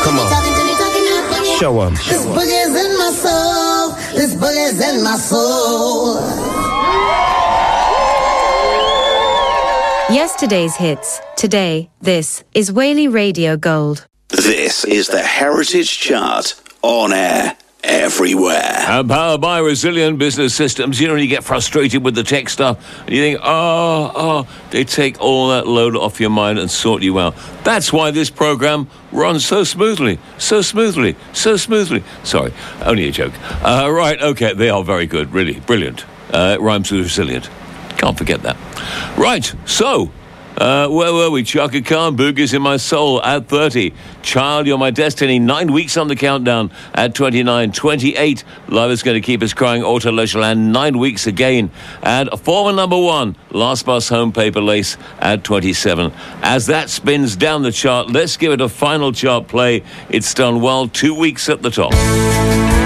Come on. Show 'em. This boogie's in my soul. This boogie's in my soul. Yesterday's hits. Today, this is Whaley Radio Gold. This is the Heritage Chart, on air everywhere. And powered by Resilient Business Systems. You know, you get frustrated with the tech stuff, and you think, they take all that load off your mind and sort you out. That's why this program runs so smoothly. Sorry, only a joke. Right, okay, they are very good, really, brilliant. It rhymes with resilient. Can't forget that. Right, so... where were we? Chaka Khan, Boogie's in My Soul at 30. Child, You're My Destiny, 9 weeks on the countdown at 29. 28, Love Is Going to Keep Us Crying, Auto Leisureland, 9 weeks again. And former number 1, Last Bus Home, Paper Lace at 27. As that spins down the chart, let's give it a final chart play. It's done well, 2 weeks at the top.